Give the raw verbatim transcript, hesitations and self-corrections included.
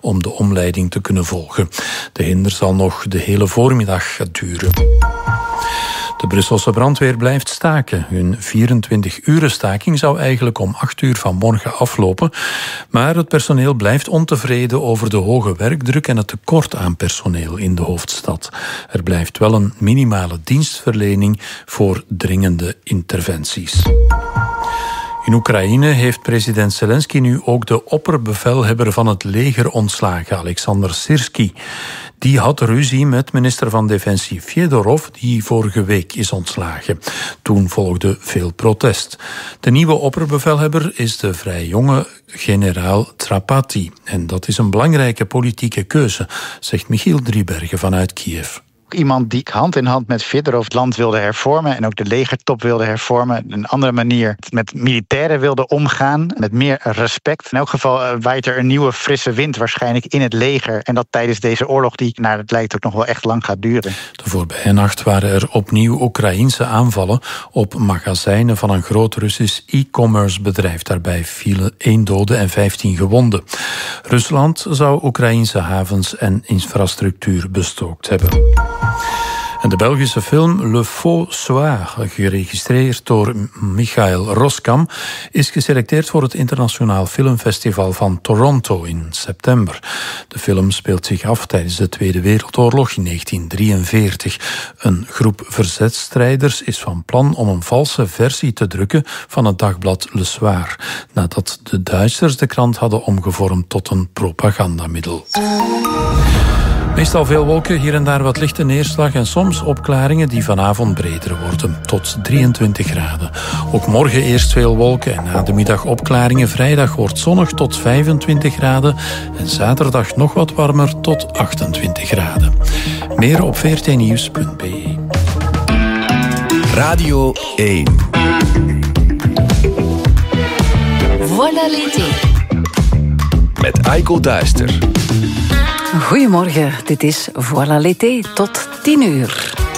om de omleiding te kunnen volgen. De hinder zal nog de hele voormiddag duren. De Brusselse brandweer blijft staken. Hun vierentwintig-uren staking zou eigenlijk om acht uur vanmorgen aflopen. Maar het personeel blijft ontevreden over de hoge werkdruk en het tekort aan personeel in de hoofdstad. Er blijft wel een minimale dienstverlening voor dringende interventies. In Oekraïne heeft president Zelensky nu ook de opperbevelhebber van het leger ontslagen, Alexander Sirski. Die had ruzie met minister van Defensie Fedorov, die vorige week is ontslagen. Toen volgde veel protest. De nieuwe opperbevelhebber is de vrij jonge generaal Trapati. En dat is een belangrijke politieke keuze, zegt Michiel Driebergen vanuit Kiev. Iemand die hand in hand met Fedorov het land wilde hervormen en ook de legertop wilde hervormen. Een andere manier met militairen wilde omgaan, met meer respect. In elk geval uh, waait er een nieuwe frisse wind waarschijnlijk in het leger. En dat tijdens deze oorlog die naar het lijkt ook nog wel echt lang gaat duren. De voorbije nacht waren er opnieuw Oekraïense aanvallen op magazijnen van een groot Russisch e-commerce bedrijf. Daarbij vielen één dode en vijftien gewonden. Rusland zou Oekraïense havens en infrastructuur bestookt hebben. En de Belgische film Le Faux Soir, geregistreerd door Michael Roskam, is geselecteerd voor het Internationaal Filmfestival van Toronto in september. De film speelt zich af tijdens de Tweede Wereldoorlog in negentien drieënveertig. Een groep verzetstrijders is van plan om een valse versie te drukken van het dagblad Le Soir, nadat de Duitsers de krant hadden omgevormd tot een propagandamiddel. Meestal veel wolken, hier en daar wat lichte neerslag en soms opklaringen die vanavond breder worden, tot drieëntwintig graden. Ook morgen eerst veel wolken en na de middag opklaringen. Vrijdag wordt zonnig tot vijfentwintig graden en zaterdag nog wat warmer tot achtentwintig graden. Meer op v r t nieuws punt b e. Radio één. Voilà l'été. Met Aiko Duister. Goedemorgen, dit is Voilà l'été tot tien uur.